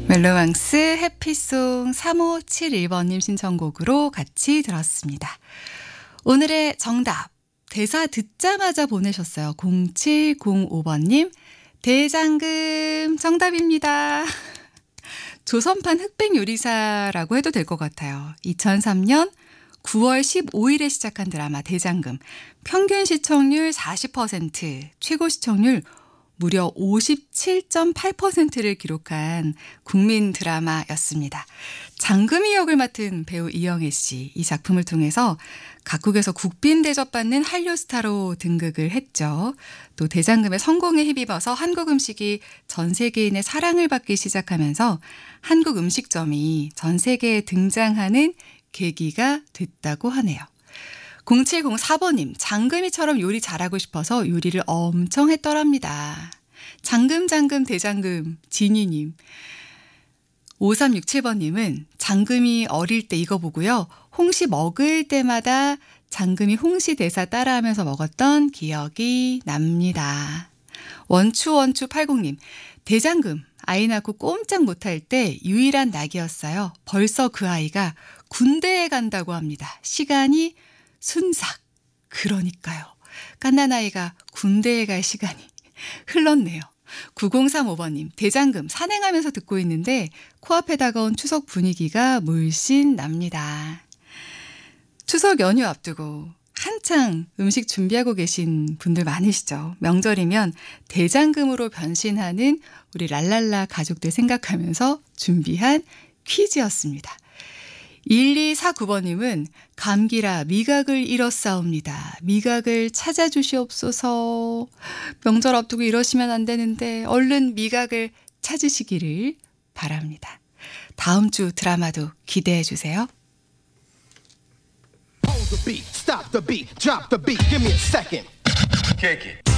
멜로망스 해피송 3571번님 신청곡으로 같이 들었습니다. 오늘의 정답 대사 듣자마자 보내셨어요. 0705번님 대장금 정답입니다. 조선판 흑백 요리사라고 해도 될 것 같아요. 2003년 9월 15일에 시작한 드라마 대장금. 평균 시청률 40%, 최고 시청률 무려 57.8%를 기록한 국민 드라마였습니다. 장금이 역을 맡은 배우 이영애 씨, 이 작품을 통해서 각국에서 국빈 대접받는 한류 스타로 등극을 했죠. 또 대장금의 성공에 힘입어서 한국 음식이 전 세계인의 사랑을 받기 시작하면서 한국 음식점이 전 세계에 등장하는 계기가 됐다고 하네요. 0704번님, 장금이처럼 요리 잘하고 싶어서 요리를 엄청 했더랍니다. 장금 대장금 진이님. 5367번님은 장금이 어릴 때 이거 보고요. 홍시 먹을 때마다 장금이 홍시 대사 따라하면서 먹었던 기억이 납니다. 원추80님. 대장금 아이 낳고 꼼짝 못할 때 유일한 낙이었어요. 벌써 그 아이가 군대에 간다고 합니다. 시간이 순삭. 그러니까요. 갓난아이가 군대에 갈 시간이 흘렀네요. 9035번님. 대장금 산행하면서 듣고 있는데 코앞에 다가온 추석 분위기가 물씬 납니다. 추석 연휴 앞두고 한창 음식 준비하고 계신 분들 많으시죠. 명절이면 대장금으로 변신하는 우리 랄랄라 가족들 생각하면서 준비한 퀴즈였습니다. 1249번님은 감기라 미각을 잃었사옵니다. 미각을 찾아주시옵소서. 명절 앞두고 이러시면 안 되는데 얼른 미각을 찾으시기를 바랍니다. 다음 주 드라마도 기대해 주세요. Hold the beat, stop the beat, drop the beat, give me a second. Kick it.